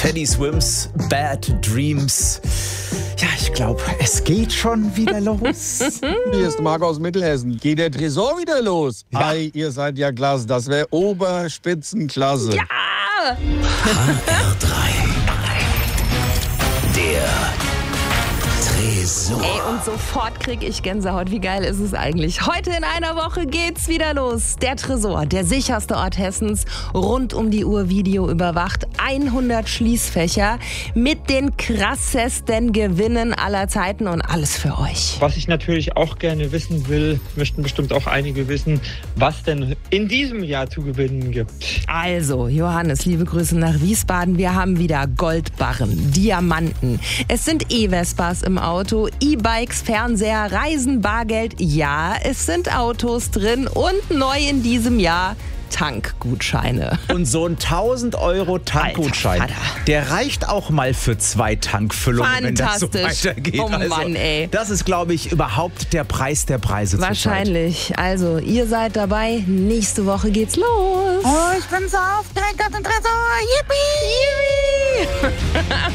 Teddy Swims, Bad Dreams. Ja, ich glaube, es geht schon wieder los. Hier ist Marc aus Mittelhessen. Geht der Tresor wieder los? Ja. Hi, ihr seid ja klasse. Das wäre Oberspitzenklasse. Ja! HR3. Der Tresor. Ey, und sofort krieg ich Gänsehaut. Wie geil ist es eigentlich? Heute in einer Woche geht's wieder los. Der Tresor, der sicherste Ort Hessens, rund um die Uhr Video überwacht. 100 Schließfächer mit den krassesten Gewinnen aller Zeiten und alles für euch. Was ich natürlich auch gerne wissen will, möchten bestimmt auch einige wissen, was denn in diesem Jahr zu gewinnen gibt. Also, Johannes, liebe Grüße nach Wiesbaden. Wir haben wieder Goldbarren, Diamanten. Es sind E-Vespas im Auto, E-Bikes, Fernseher, Reisen, Bargeld. Ja, es sind Autos drin und neu in diesem Jahr Tankgutscheine. Und so ein 1.000 € Tankgutschein, Alter Vater. der reicht auch mal für 2 Tankfüllungen, wenn das so Fantastisch. weitergeht. Oh Mann, ey. Das ist, glaube ich, überhaupt der Preis der Preise zurzeit. Wahrscheinlich. Also, ihr seid dabei. Nächste Woche geht's los. Oh, ich bin so aufgeregt auf den Tresor. Yippie! Yippie!